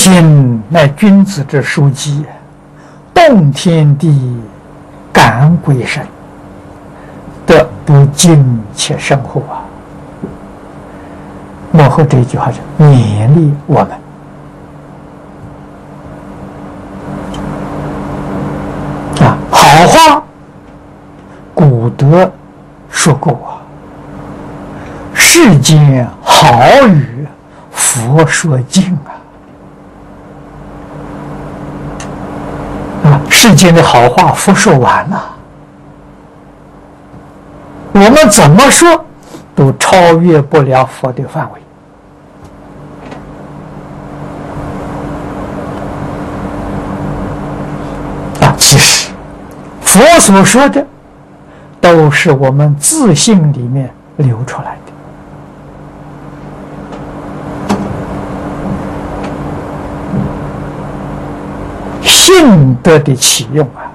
心乃君子之书记，动天地，感鬼神，得不敬且深厚啊！幕后这一句话是勉励我们啊，好话古德说过啊，世间好语佛说尽啊！世间的好话佛说完了，我们怎么说都超越不了佛的范围啊！其实佛所说的都是我们自信里面流出来的信德的启用啊！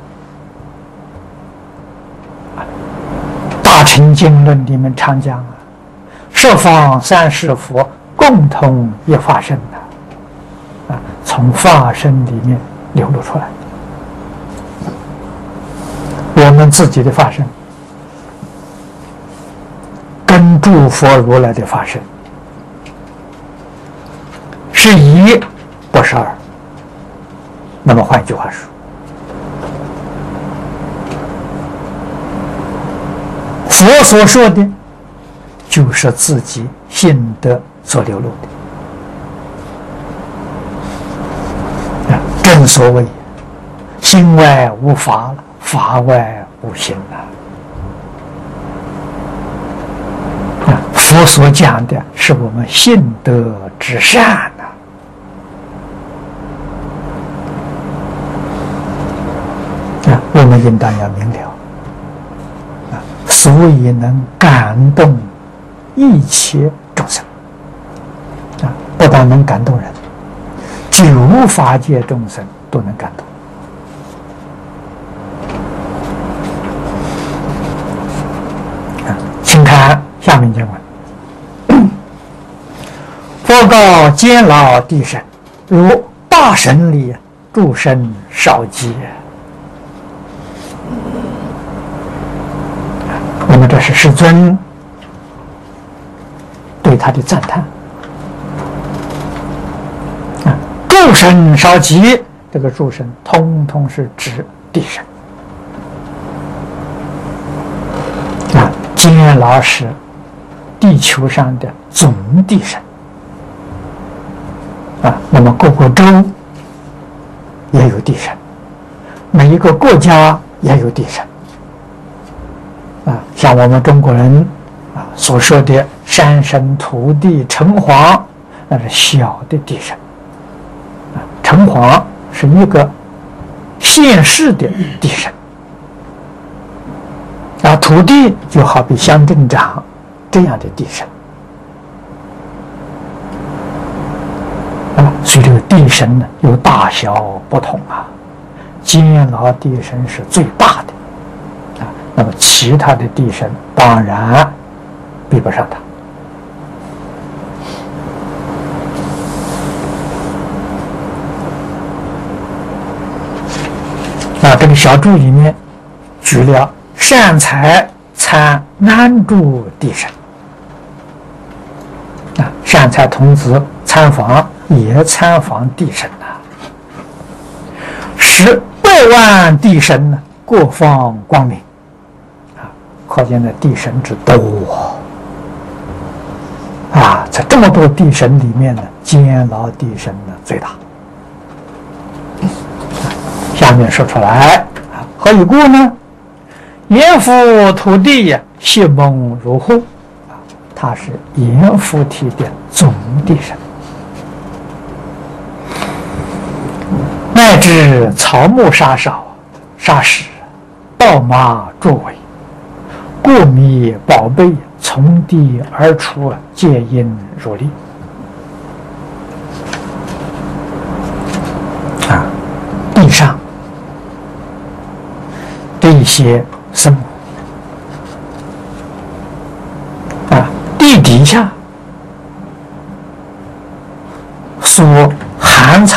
大乘经论里面常讲啊，十方三世佛共同一法身啊，从法身里面流露出来的。我们自己的法身跟诸佛如来的法身是一，不是二。那么换一句话说，佛所说的就是自己心得所流露的。正所谓心外无法了，法外无心了。佛所讲的是我们信德之善我们应当要明了所以能感动一切众生不但能感动人，九法界众生都能感动。请看下面经文：佛告监牢地神，如大神里诸神少几。那么这是世尊对他的赞叹诸神少几，这个诸神通通是指地神监牢是地球上的总地神那么各个州也有地神，每一个国家也有地神像我们中国人所说的山神、土地、城隍，那是小的地神城隍是一个县市的地神土地就好比乡镇长这样的地神所以这个地神呢有大小不同监牢地神是最大的那么其他的地神当然比不上他这个小注里面举了善财参安住地神善财童子参访也参访地神10.8万地神呢各方光明可见的地神之多在这么多地神里面呢，监牢地神呢最大。下面说出来何以故呢？阎浮土地呀，谢蒙如护他是阎浮提的总地神，乃至草木沙少、沙石、稻麻作尾、过米宝贝从地而出，皆因如力地上的一些生物